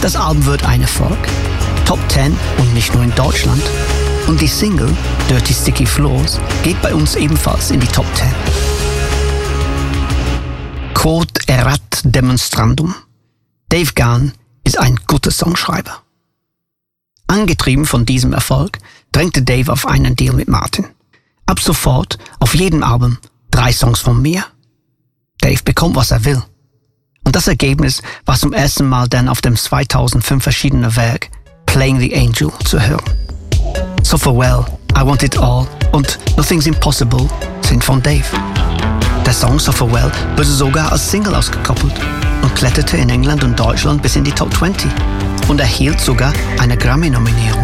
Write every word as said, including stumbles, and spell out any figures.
Das Album wird ein Erfolg. Top zehn und nicht nur in Deutschland. Und die Single Dirty Sticky Floors geht bei uns ebenfalls in die Top zehn. Quod erat demonstrandum. Dave Gahan ist ein guter Songschreiber. Angetrieben von diesem Erfolg drängte Dave auf einen Deal mit Martin. Ab sofort auf jedem Album drei Songs von mir. Dave bekommt, was er will. Und das Ergebnis war zum ersten Mal dann auf dem zweitausendfünf erschienenen Werk Playing the Angel zu hören. So Farewell, I Want It All und Nothing's Impossible sind von Dave. Der Song So Farewell wurde sogar als Single ausgekoppelt und kletterte in England und Deutschland bis in die Top zwanzig und erhielt sogar eine Grammy-Nominierung.